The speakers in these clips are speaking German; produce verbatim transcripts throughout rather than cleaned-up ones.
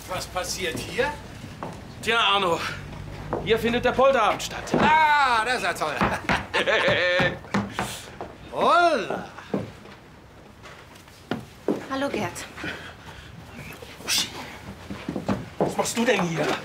Was passiert hier? Tja, Arno, hier findet der Polterabend statt. Ah, das ist ja toll. Holla. Hallo, Gerd. Uschi, was machst du denn hier? An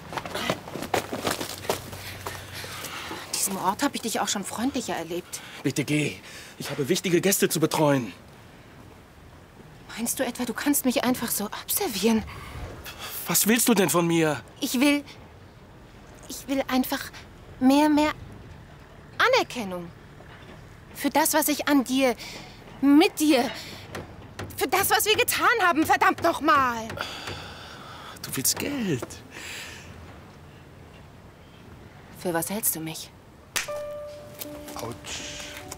diesem Ort habe ich dich auch schon freundlicher erlebt. Bitte geh. Ich habe wichtige Gäste zu betreuen. Meinst du etwa, du kannst mich einfach so abservieren? Was willst du denn von mir? Ich will... Ich will einfach mehr, mehr Anerkennung. Für das, was ich an dir, mit dir, für das, was wir getan haben, verdammt noch mal. Du willst Geld. Für was hältst du mich? Autsch.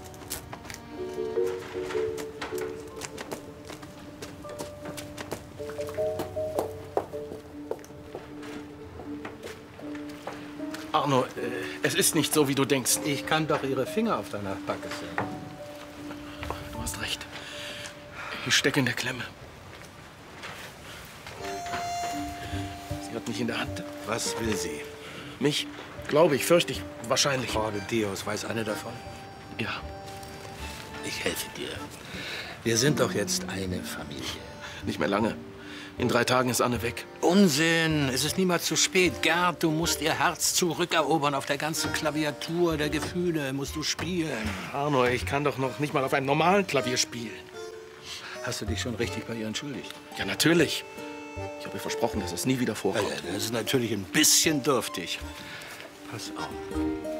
Arno, äh, es ist nicht so, wie du denkst. Ich kann doch Ihre Finger auf deiner Backe sehen. Du hast recht. Ich stecke in der Klemme. Sie hat mich in der Hand. Was will sie? Mich? Glaube ich, fürchte ich. Wahrscheinlich. Frau de Dios, weiß eine davon? Ja. Ich helfe dir. Wir sind doch jetzt eine Familie. Nicht mehr lange. In drei Tagen ist Anne weg. Unsinn. Es ist niemals zu spät. Gerd, du musst ihr Herz zurückerobern. Auf der ganzen Klaviatur der Gefühle musst du spielen. Arno, ich kann doch noch nicht mal auf einem normalen Klavier spielen. Hast du dich schon richtig bei ihr entschuldigt? Ja, natürlich. Ich habe ihr versprochen, dass es nie wieder vorkommt. Ja, das ist natürlich ein bisschen dürftig. Pass auf.